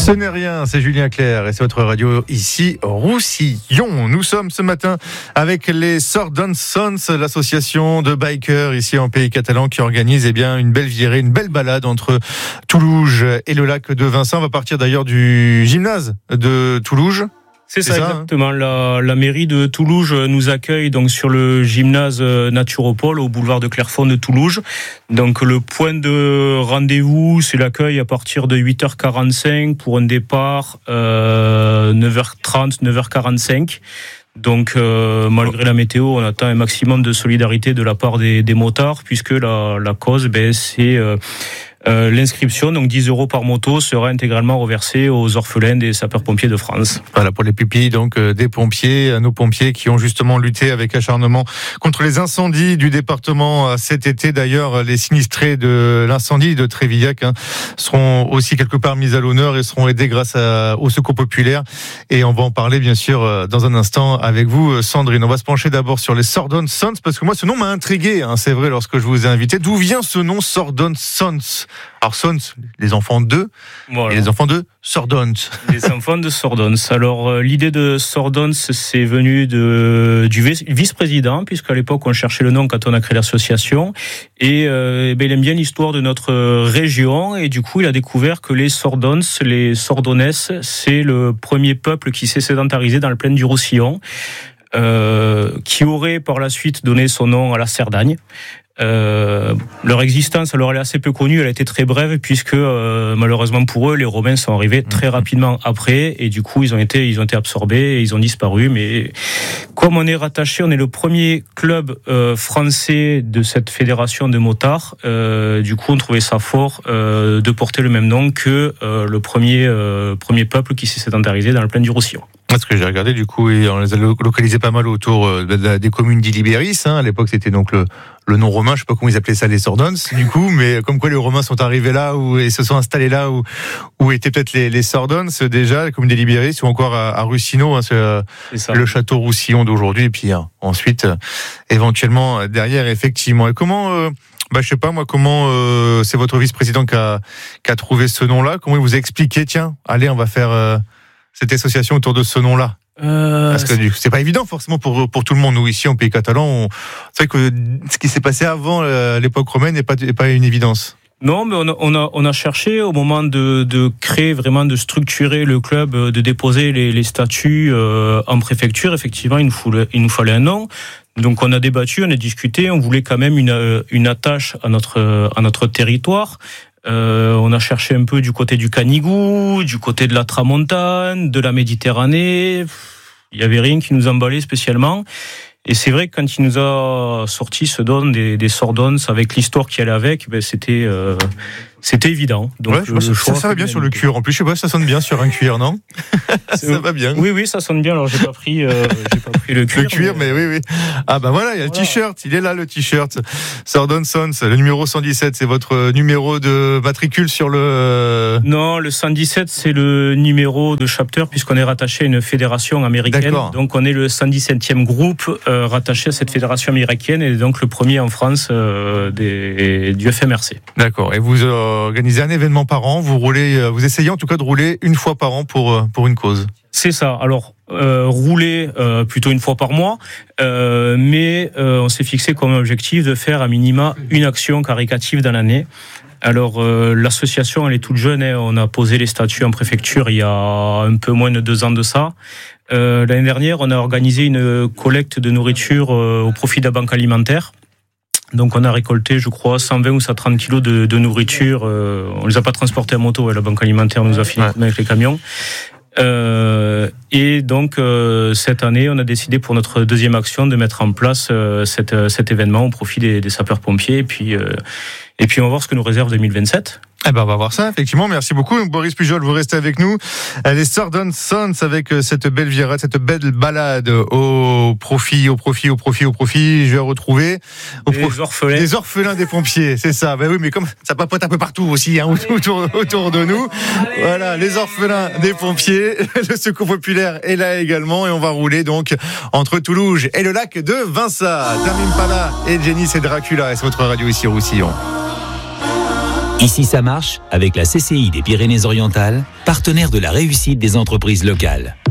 Ce n'est rien, c'est Julien Clerc et c'est votre radio ici, Roussillon. Nous sommes ce matin avec les Sordon Sons, l'association de bikers ici en pays catalan qui organise une belle virée, une belle balade entre Toulouse et le lac de Vinça. On va partir d'ailleurs du gymnase de Toulouse. C'est ça, exactement. La mairie de Toulouse nous accueille donc sur le gymnase Naturopole au boulevard de Clairefonds de Toulouse. Donc le point de rendez-vous, c'est l'accueil à partir de 8h45 pour un départ 9h30, 9h45. Donc malgré la météo, on attend un maximum de solidarité de la part des motards puisque la cause, c'est l'inscription, donc 10 € par moto, sera intégralement reversée aux orphelins des sapeurs-pompiers de France. Voilà, pour les pupilles donc des pompiers, nos pompiers qui ont justement lutté avec acharnement contre les incendies du département cet été. D'ailleurs, les sinistrés de l'incendie de Trévillac seront aussi quelque part mis à l'honneur et seront aidés grâce au Secours populaire. Et on va en parler bien sûr dans un instant avec vous, Sandrine. On va se pencher d'abord sur les Sordon Sons parce que moi ce nom m'a intrigué, c'est vrai, lorsque je vous ai invité. D'où vient ce nom Sordon Sons? Alors Sons, les enfants d'eux, voilà. Et les enfants de Sordons. Les enfants de Sordons. Alors l'idée de Sordons, c'est venu du vice-président, puisqu'à l'époque on cherchait le nom quand on a créé l'association, et il aime bien l'histoire de notre région, et du coup il a découvert que les Sordons, les Sordonesses, c'est le premier peuple qui s'est sédentarisé dans le plaine du Roussillon, qui aurait par la suite donné son nom à la Cerdagne. Leur existence, alors elle est assez peu connue, elle a été très brève puisque malheureusement pour eux, les Romains sont arrivés très rapidement après et du coup ils ont été absorbés et ils ont disparu. Mais comme on est rattaché, on est le premier club français de cette fédération de motards. Du coup, on trouvait ça fort de porter le même nom que le premier peuple qui s'est sédentarisé dans le plaine du Roussillon. Parce que j'ai regardé, du coup, et on les a localisés pas mal autour des communes d'Ilibéris. À l'époque, c'était donc le nom romain. Je sais pas comment ils appelaient ça, les Sordons, du coup, mais comme quoi les Romains sont arrivés là et se sont installés là où étaient peut-être les Sordons déjà, la commune d'Ilibéris, ou encore à Russino, c'est le château Roussillon d'aujourd'hui. Et puis ensuite, éventuellement derrière, effectivement. Et comment je sais pas moi comment c'est votre vice-président qui a trouvé ce nom-là. Comment il vous a expliqué, tiens, allez, on va faire cette association autour de ce nom-là? Parce que c'est pas évident forcément pour tout le monde. Nous ici en pays catalan, c'est vrai que ce qui s'est passé avant l'époque romaine n'est pas une évidence. Non, mais on a cherché au moment de créer vraiment, de structurer le club, de déposer les statuts en préfecture. Effectivement, il nous fallait un nom. Donc on a débattu, on a discuté, on voulait quand même une attache à notre territoire. On a cherché un peu du côté du Canigou, du côté de la Tramontane, de la Méditerranée. Il y avait rien qui nous emballait spécialement. Et c'est vrai que quand il nous a sorti ce don des Sordons avec l'histoire qui allait avec, c'était évident. Donc ouais, ça va bien sur le cuir. En plus, je sais pas, ça sonne bien sur un cuir, non? Ça va bien. Oui, ça sonne bien. Alors j'ai pas pris le cuir. Le cuir, mais oui. Ah voilà, il y a le t-shirt. Il est là, le t-shirt. Sordon Sons, le numéro 117, c'est votre numéro de matricule sur le. Non, le 117, c'est le numéro de chapter puisqu'on est rattaché à une fédération américaine. D'accord. Donc on est le 117e groupe rattaché à cette fédération américaine et donc le premier en France du FMRC. D'accord. Et vous organisez un événement par an, vous essayez en tout cas de rouler une fois par an pour une cause. C'est ça. Alors rouler plutôt une fois par mois, mais on s'est fixé comme objectif de faire à minima une action caritative dans l'année. Alors l'association elle est toute jeune, on a posé les statuts en préfecture il y a un peu moins de 2 ans de ça. L'année dernière, on a organisé une collecte de nourriture au profit de la banque alimentaire. Donc on a récolté, je crois, 120 ou 130 kilos de nourriture. On les a pas transportés à moto, la banque alimentaire nous a filé avec les camions. Et donc cette année, on a décidé pour notre deuxième action de mettre en place cet événement au profit des sapeurs-pompiers. Et puis on va voir ce que nous réserve 2027. On va voir ça, effectivement. Merci beaucoup. Boris Pujol, vous restez avec nous. Les Sordon Sons avec cette belle virade, cette belle balade au profit. Je vais retrouver les orphelins des pompiers. C'est ça. Oui, mais comme ça papote un peu partout aussi, autour de nous. Voilà, les orphelins des pompiers. Le Secours populaire est là également et on va rouler donc entre Toulouse et le lac de Vinça. Tame Impala et Genesis et Dracula. Et c'est votre radio ici au Roussillon. Ici ça marche avec la CCI des Pyrénées-Orientales, partenaire de la réussite des entreprises locales.